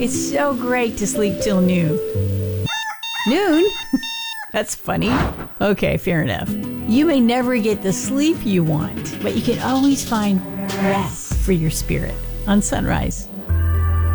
It's so great to sleep till noon. Noon? That's funny. Okay, fair enough. You may never get the sleep you want, but you can always find rest for your spirit on Sunrise.